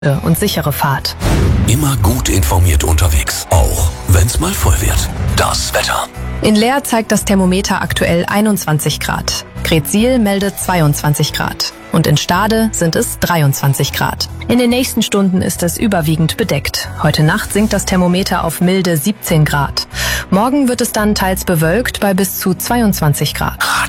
und sichere Fahrt. Immer gut informiert unterwegs, auch wenn's mal voll wird. Das Wetter. In Leer zeigt das Thermometer aktuell 21 Grad. Greetsiel meldet 22 Grad. Und in Stade sind es 23 Grad. In den nächsten Stunden ist es überwiegend bedeckt. Heute Nacht sinkt das Thermometer auf milde 17 Grad. Morgen wird es dann teils bewölkt bei bis zu 22 Grad.